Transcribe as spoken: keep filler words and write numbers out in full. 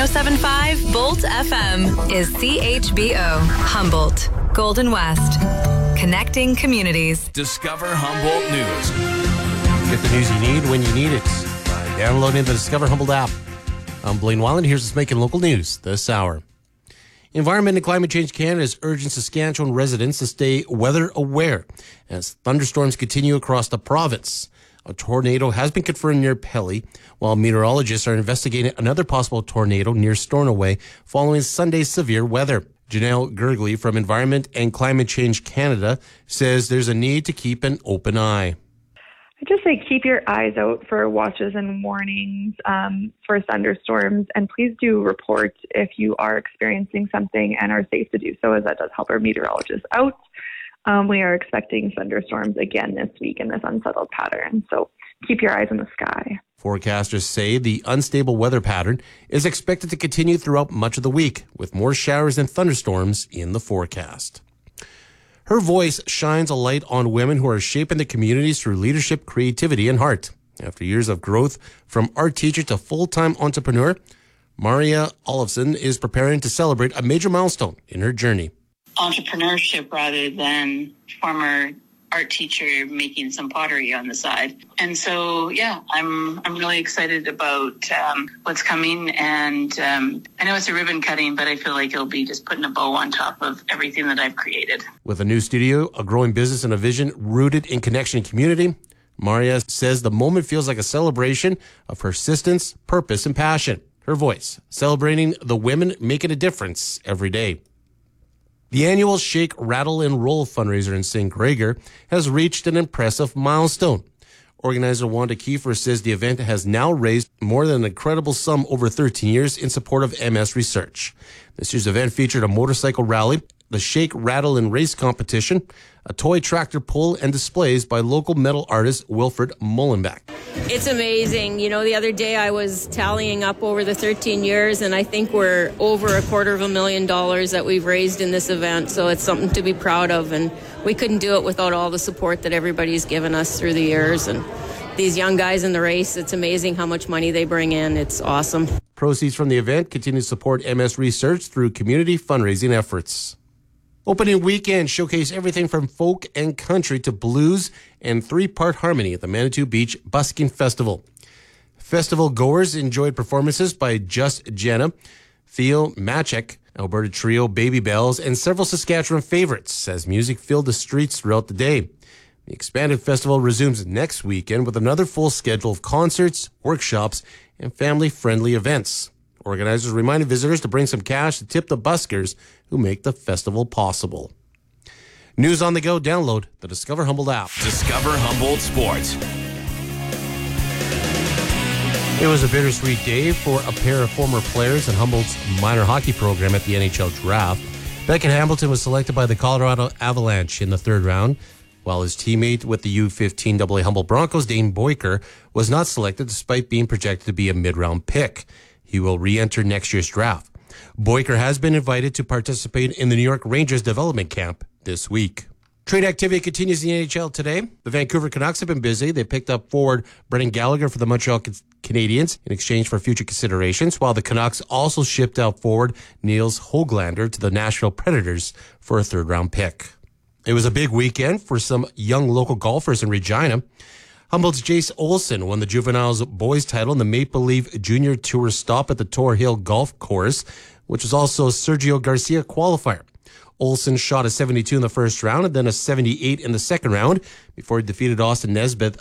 oh seven point five Bolt F M is C H B O, Humboldt, Golden West. Connecting communities. Discover Humboldt News. Get the news you need when you need it by downloading the Discover Humboldt app. I'm Blaine Weiland. Here's what's making local news this hour. Environment and Climate Change Canada is urging Saskatchewan residents to stay weather aware as thunderstorms continue across the province. A tornado has been confirmed near Pelly, while meteorologists are investigating another possible tornado near Stornoway following Sunday's severe weather. Janelle Gergley from Environment and Climate Change Canada says there's a need to keep an open eye. I just say keep your eyes out for watches and warnings um, for thunderstorms, and please do report if you are experiencing something and are safe to do so, as that does help our meteorologists out. Um, we are expecting thunderstorms again this week in this unsettled pattern, so keep your eyes on the sky. Forecasters say the unstable weather pattern is expected to continue throughout much of the week, with more showers and thunderstorms in the forecast. Her voice shines a light on women who are shaping the communities through leadership, creativity, and heart. After years of growth from art teacher to full-time entrepreneur, Maria Olofsson is preparing to celebrate a major milestone in her journey. Entrepreneurship rather than former art teacher making some pottery on the side. And so, yeah, I'm I'm really excited about um, what's coming. And um, I know it's a ribbon cutting, but I feel like it'll be just putting a bow on top of everything that I've created. With a new studio, a growing business, and a vision rooted in connection and community, Maria says the moment feels like a celebration of persistence, purpose, and passion. Her voice, celebrating the women making a difference every day. The annual Shake, Rattle, and Roll fundraiser in Saint Gregor has reached an impressive milestone. Organizer Wanda Kiefer says the event has now raised more than an incredible sum over thirteen years in support of M S research. This year's event featured a motorcycle rally, the Shake, Rattle, and Race competition, a toy tractor pull, and displays by local metal artist Wilfred Mullenbeck. It's amazing. You know, the other day I was tallying up over the thirteen years, and I think we're over a quarter of a million dollars that we've raised in this event, so it's something to be proud of, and we couldn't do it without all the support that everybody's given us through the years. And these young guys in the race, it's amazing how much money they bring in. It's awesome. Proceeds from the event continue to support M S research through community fundraising efforts. Opening weekend showcased everything from folk and country to blues and three-part harmony at the Manitou Beach Busking Festival. Festival goers enjoyed performances by Just Jenna, Theo Machek, Alberta Trio, Baby Bells, and several Saskatchewan favorites as music filled the streets throughout the day. The expanded festival resumes next weekend with another full schedule of concerts, workshops, and family-friendly events. Organizers reminded visitors to bring some cash to tip the buskers who make the festival possible. News on the go. Download the Discover Humboldt app. Discover Humboldt Sports. It was a bittersweet day for a pair of former players in Humboldt's minor hockey program at the N H L draft. Beckett Hamilton was selected by the Colorado Avalanche in the third round, while his teammate with the U fifteen double A Humboldt Broncos, Dane Boyker, was not selected despite being projected to be a mid-round pick. He will re-enter next year's draft. Boyker has been invited to participate in the New York Rangers development camp this week. Trade activity continues in the N H L today. The Vancouver Canucks have been busy. They picked up forward Brendan Gallagher for the Montreal Canadiens in exchange for future considerations, while the Canucks also shipped out forward Niels Höglander to the Nashville Predators for a third-round pick. It was a big weekend for some young local golfers in Regina. Humboldt's Jace Olson won the Juveniles Boys title in the Maple Leaf Junior Tour stop at the Tor Hill Golf Course, which was also Sergio Garcia qualifier. Olson shot a seventy-two in the first round and then a seventy-eight in the second round before he defeated Austin Nesbitt